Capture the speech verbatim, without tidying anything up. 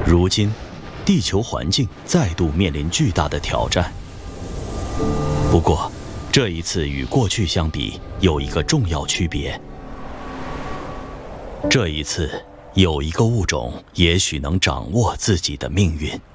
如今，地球环境再度面临巨大的挑战。不过，这一次与过去相比，有一个重要区别。这一次，有一个物种也许能掌握自己的命运。